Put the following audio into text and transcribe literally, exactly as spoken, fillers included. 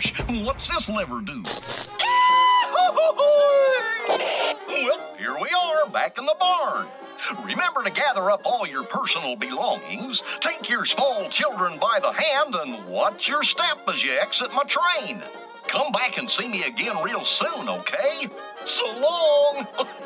Gosh, what's this lever do? Well, here we are, back in the barn. Remember to gather up all your personal belongings, take your small children by the hand, and watch your step as you exit my train. Come back and see me again real soon, okay? So long!